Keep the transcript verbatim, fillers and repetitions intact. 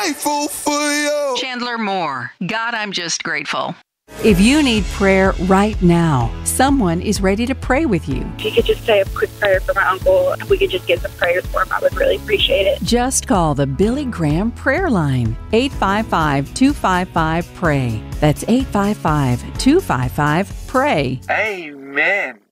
grateful for you. Chandler Moore. God, I'm just grateful. If you need prayer right now, someone is ready to pray with you. If you could just say a quick prayer for my uncle, if we could just get some prayers for him, I would really appreciate it. Just call the Billy Graham Prayer Line, eight five five, two five five, PRAY. That's eight five five, two five five, PRAY. Amen.